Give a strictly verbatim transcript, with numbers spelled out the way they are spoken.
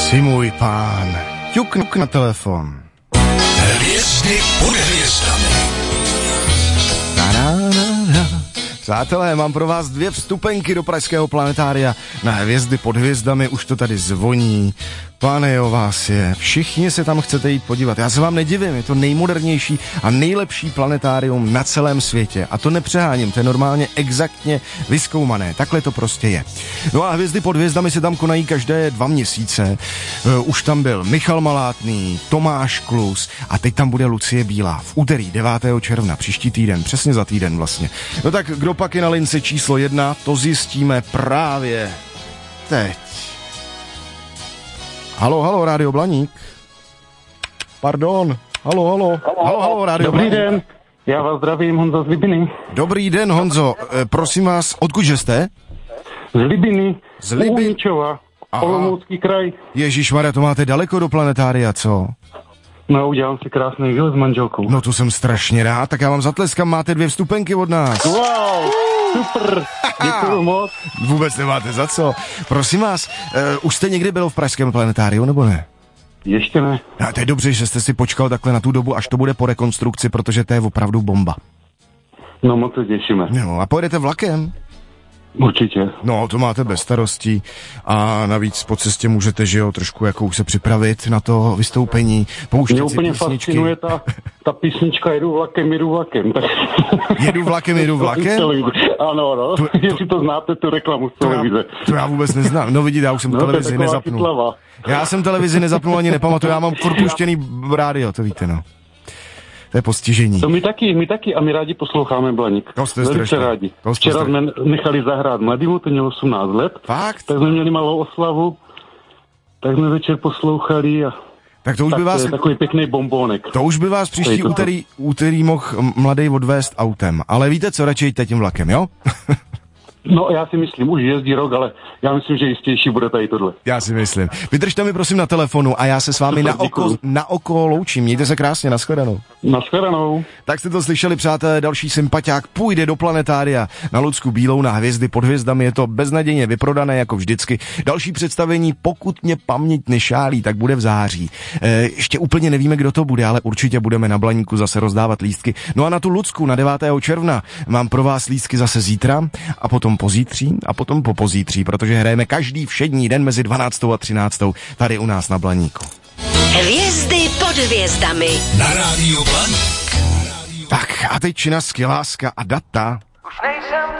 Jsi můj pán. Ťuk na telefon. Hvězdy pod hvězdami. Přátelé, mám pro vás dvě vstupenky do pražského planetária na Hvězdy pod hvězdami, už to tady zvoní. Pane o vás je, všichni se tam chcete jít podívat. Já se vám nedivím, je to nejmodernější a nejlepší planetárium na celém světě. A to nepřeháním, to je normálně exaktně vyzkoumané. Takhle to prostě je. No a Hvězdy pod hvězdami se tam konají každé dva měsíce. Uh, už tam byl Michal Malátný, Tomáš Klus a teď tam bude Lucie Bílá v úterý devátého června, příští týden, přesně za týden vlastně. No tak kdo pak je na lince číslo jedna, to zjistíme právě teď. Halo, halo, Rádio Blaník. Pardon. Halo, halo. Halo, halo, Rádio Dobrý Blaník. den, já vás zdravím, Honza z Libiny. Dobrý den, Honzo. E, prosím vás, odkud jste? Z Libiny, Z Liby- Uničova, Olomoucký kraj. Ježišmarja, to máte daleko do planetária, co? No, udělám si krásný výlet s manželkou. No to jsem strašně rád, tak já vám zatleskám, máte dvě vstupenky od nás. Wow, super, děkuju moc. Vůbec nemáte za co. Prosím vás, e, už jste někdy byl v pražském planetáriu, nebo ne? Ještě ne. A to je dobře, že jste si počkal takhle na tu dobu, až to bude po rekonstrukci, protože to je opravdu bomba. No, moc se těšíme. No a pojedete vlakem? Určitě. No, to máte bez starostí a navíc po cestě můžete, že jo, trošku jako už se připravit na to vystoupení, pouštět Mě si úplně písničky. fascinuje ta, ta písnička Jedu vlakem, jedu vlakem. Tak... Jedu vlakem, jedu vlakem? Ano, no, To- to- jestli to znáte, tu reklamu z To já, televize. to já vůbec neznám. No vidíte, já už jsem No, to je televizi taková nezapnul. chytlava. Já jsem televizi nezapnul ani nepamatuju, já mám furt puštěný rádio, to víte, no. To je postižení. To my taky, my taky a my rádi posloucháme Blaník. To jste Velice strašný. rádi. To jste Včera strašný. jsme nechali zahrát mladýmu, to mělo osmnáct let. Fakt? Tak jsme měli malou oslavu, tak jsme večer poslouchali a Tak to už tak by to vás... je takový pěkný bombónek. To už by vás příští Tady to- úterý, úterý mohl mladej odvést autem. Ale víte co, radši jďte tím vlakem, jo? No já si myslím, už jezdí rok, ale já myslím, že jistější bude tady tohle. Já si myslím. Vydržte mi prosím na telefonu a já se s vámi Super, na oko, děkuju. na oko loučím. Mějte se krásně, nashledanou. Nashledanou. Tak jste to slyšeli, přátelé, další sympatiák půjde do planetária na Lucku Bílou na Hvězdy pod hvězdami. Je to beznadějně vyprodané jako vždycky. Další představení, pokud mě paměť nešálí, tak bude v září. E, ještě úplně nevíme, kdo to bude, ale určitě budeme na Blaníku zase rozdávat lístky. No a na tu Lucku na devátého června mám pro vás lístky zase zítra a potom pozítří a potom po pozítří, protože hrajeme každý všední den mezi dvanáctou a třináctou tady u nás na Blaníku. Hvězdy pod hvězdami. Na rádiu Blaník. Tak a teď čina, láska a data.